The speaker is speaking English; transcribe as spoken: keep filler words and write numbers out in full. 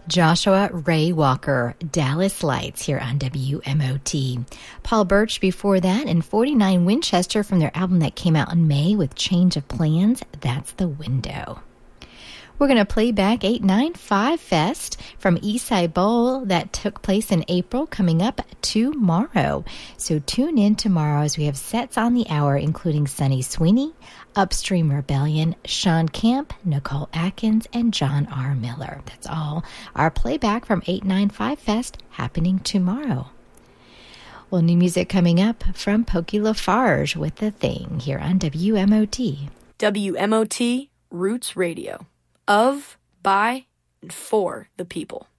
Joshua Ray Walker, Dallas Lights here on W M O T. Paul Birch before that, and forty-nine Winchester from their album that came out in May with Change of Plans, That's the Window. We're going to play back eight ninety-five Fest from Eastside Bowl that took place in April, coming up tomorrow. So tune in tomorrow as we have sets on the hour, including Sunny Sweeney, Upstream Rebellion, Sean Camp, Nicole Atkins, and John R. Miller. That's all our playback from eight ninety-five Fest happening tomorrow. Well, new music coming up from Pokey Lafarge with The Thing here on W M O T. W M O T Roots Radio. Of, by, and for the people.